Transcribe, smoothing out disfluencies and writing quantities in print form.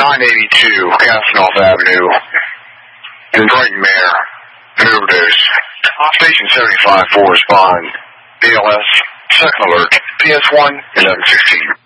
982 Castleknoff Avenue in Brighton, Mayor. An overdose. Station 75 respond. BLS, second alert. PS1, 1116.